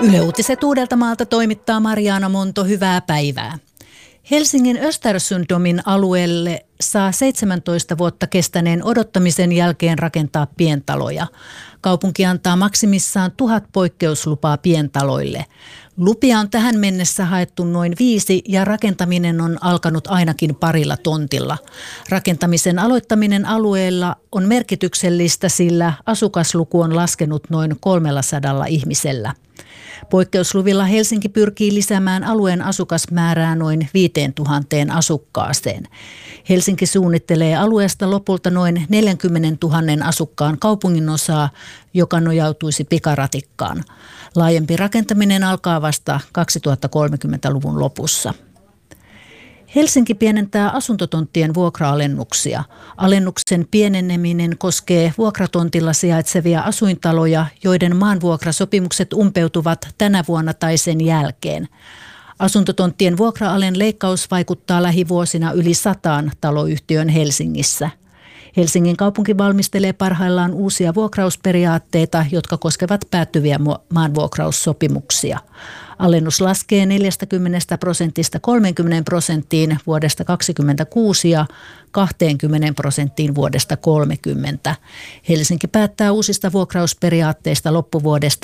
Yle Uutiset Uudeltamaalta toimittaa Mariana Monto, hyvää päivää. Helsingin Östersundomin alueelle saa 17 vuotta kestäneen odottamisen jälkeen rakentaa pientaloja. Kaupunki antaa maksimissaan 1000 poikkeuslupaa pientaloille. Lupia on tähän mennessä haettu noin 5 ja rakentaminen on alkanut ainakin parilla tontilla. Rakentamisen aloittaminen alueella on merkityksellistä, sillä asukasluku on laskenut noin 300 ihmisellä. Poikkeusluvilla Helsinki pyrkii lisäämään alueen asukasmäärää noin 5000 asukkaaseen. Helsinki suunnittelee alueesta lopulta noin 40 000 asukkaan kaupunginosaa, joka nojautuisi pikaratikkaan. Laajempi rakentaminen alkaa vasta 2030-luvun lopussa. Helsinki pienentää asuntotonttien vuokra-alennuksia. Alennuksen pieneneminen koskee vuokratontilla sijaitsevia asuintaloja, joiden maanvuokrasopimukset umpeutuvat tänä vuonna tai sen jälkeen. Asuntotonttien vuokra-alen leikkaus vaikuttaa lähivuosina yli 100 taloyhtiön Helsingissä. Helsingin kaupunki valmistelee parhaillaan uusia vuokrausperiaatteita, jotka koskevat päättyviä maanvuokraussopimuksia. Alennus laskee 40% 30% vuodesta 2026 ja 20% vuodesta 2030. Helsinki päättää uusista vuokrausperiaatteista loppuvuodesta